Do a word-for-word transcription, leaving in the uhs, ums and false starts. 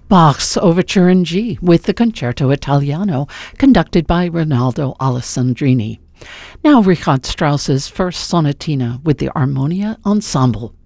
Bach's Overture in G with the Concerto Italiano, conducted by Rinaldo Alessandrini. Now Richard Strauss's First Sonatina with the Armonia Ensemble.